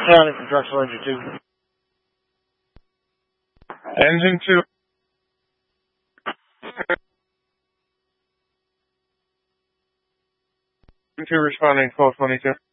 County from Drexel Engine 2. Engine 2. Engine 2 responding 1222.